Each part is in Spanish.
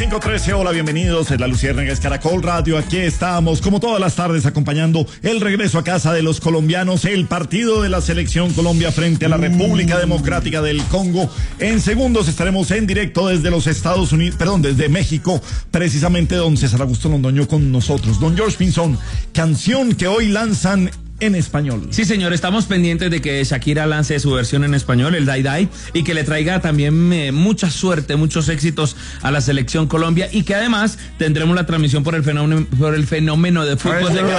5:13, hola, bienvenidos. Es la Luciérnaga, es Caracol Radio. Aquí estamos, como todas las tardes, acompañando el regreso a casa de los colombianos, el partido de la Selección Colombia frente a la República Democrática del Congo. En segundos estaremos en directo desde los Estados Unidos, desde México, precisamente don César Augusto Londoño con nosotros. Don George Pinzón, canción que hoy lanzan en español. Sí, señor, estamos pendientes de que Shakira lance su versión en español, el Dai Dai, y que le traiga también mucha suerte, muchos éxitos a la Selección Colombia, y que además tendremos la transmisión por el fenómeno de fútbol de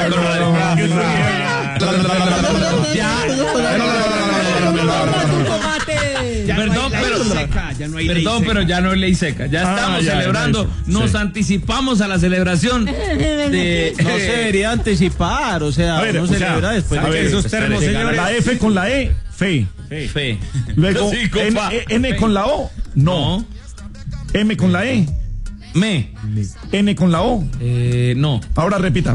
Perdón, pero ya no hay ley seca. Ya estamos celebrando. Nos anticipamos a la celebración de... No se debería anticipar, o sea, no se celebra después de que esos termos, señores. La F con la E, fe. Luego, Sí, N con la O, no. M con la E, N con la O, no. Ahora repita. El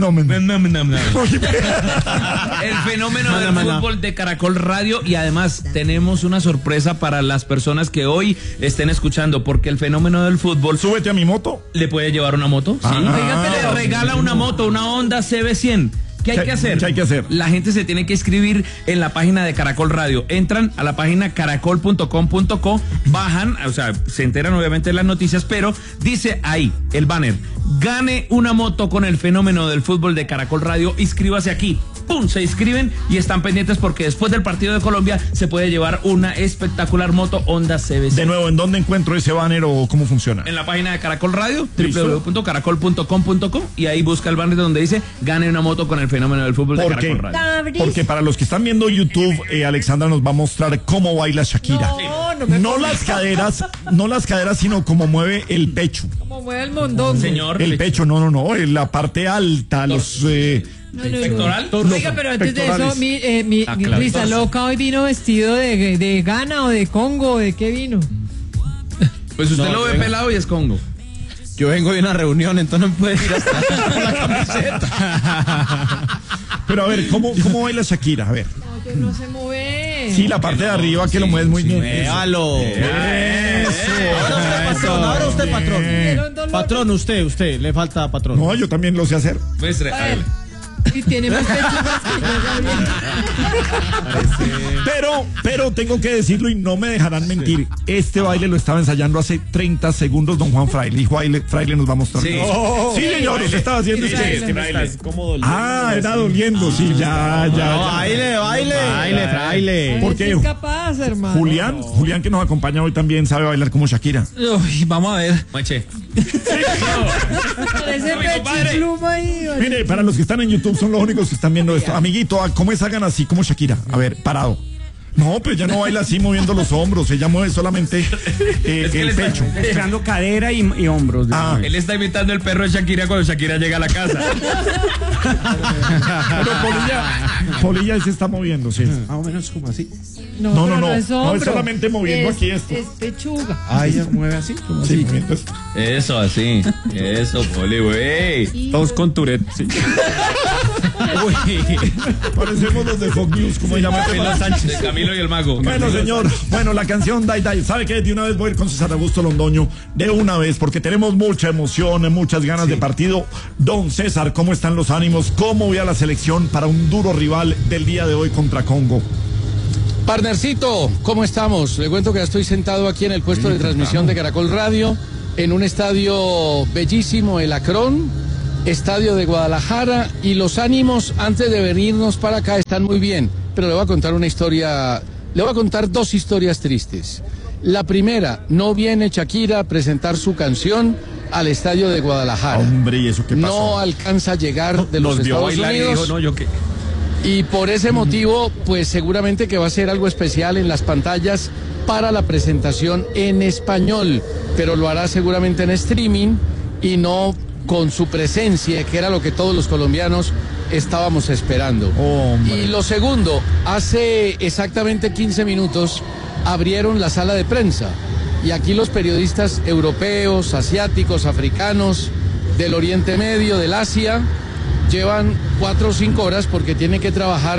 fenómeno del fútbol de Caracol Radio, y además tenemos una sorpresa para las personas que hoy estén escuchando, porque el fenómeno del fútbol... Súbete a mi moto. ¿Le puede llevar una moto? Sí. Le regala una moto, una Honda CB100. ¿Qué hay que hacer? ¿Qué hay que hacer? La gente se tiene que inscribir en la página de Caracol Radio. Entran a la página caracol.com.co, bajan, o sea, se enteran obviamente de las noticias, pero dice ahí, el banner: gane una moto con el fenómeno del fútbol de Caracol Radio, inscríbase aquí. ¡Pum! Se inscriben y están pendientes porque después del partido de Colombia se puede llevar una espectacular moto Honda CB100. De nuevo, ¿en dónde encuentro ese banner o cómo funciona? En la página de Caracol Radio, www.caracol.com.co, y ahí busca el banner donde dice gane una moto con el fenómeno del fútbol de Caracol Radio. Porque para los que están viendo YouTube, Alexandra nos va a mostrar cómo baila Shakira. No las caderas, sino cómo mueve el pecho. Como mueve el mondongo. Señor. El pecho, no, la parte alta, los... ¿Pectoral? Oiga, pero antes de eso, Risa Loca hoy vino vestido de Ghana o de Congo, ¿de qué vino? Pues usted lo ve pelado y es Congo. Yo vengo de una reunión, entonces no puede ir hasta la camiseta. Pero a ver, ¿cómo baila Shakira? A ver. No, yo no sé mover. Sí, la parte de arriba que lo mueves muy bien. Véalo. Ahora usted, patrón. Patrón, usted, le falta patrón. No, yo también lo sé hacer. Muestre, hágale. Y tiene más pechugas que yo, Pero tengo que decirlo y no me dejarán mentir. Este baile lo estaba ensayando hace 30 segundos don Juan Fraile. Y Fraile nos va a mostrar. Sí, sí, señores, lo estaba haciendo. Era doliendo, sí, ya. Baile, Fraile. Porque es capaz, hermano. Julián que nos acompaña hoy también sabe bailar como Shakira. Uy, vamos a ver. Mache. Parece pechipluma ahí. Mire, para los que están en YouTube son los únicos que están viendo esto. Amiguito, ¿cómo es hagan así como Shakira? A ver, parado. No, pero ya no baila así moviendo los hombros, ella mueve solamente el pecho. Tirando cadera y hombros. Él está imitando el perro de Shakira cuando Shakira llega a la casa. Pero Polilla se está moviendo, sí. Más o menos como así. No, es solamente moviendo aquí esto. Es pechuga. Ah, ella mueve así, como así. Moviendo esto. Eso, así. Eso, Poli, güey. Todos con Tourette, sí. Parecemos los de Fox News, como se llama Camilo Sánchez. De Camilo y el Mago. Bueno, señor, la canción Dai Dai. ¿Sabe qué? De una vez voy a ir con César Augusto Londoño. De una vez, porque tenemos mucha emoción, muchas ganas de partido. Don César, ¿cómo están los ánimos? ¿Cómo ve a la selección para un duro rival del día de hoy contra Congo? Partnercito, ¿cómo estamos? Le cuento que estoy sentado aquí en el puesto de transmisión de Caracol Radio, en un estadio bellísimo, el Akron, estadio de Guadalajara, y los ánimos antes de venirnos para acá están muy bien, pero le voy a contar dos historias tristes. La primera, no viene Shakira a presentar su canción al estadio de Guadalajara. Hombre, ¿y eso qué pasó? No alcanza a llegar de los Estados Unidos. Y por ese motivo, pues seguramente que va a ser algo especial en las pantallas para la presentación en español, pero lo hará seguramente en streaming y no con su presencia, que era lo que todos los colombianos estábamos esperando. Y lo segundo, hace exactamente 15 minutos abrieron la sala de prensa y aquí los periodistas europeos, asiáticos, africanos, del Oriente Medio, del Asia, llevan 4 o 5 horas porque tienen que trabajar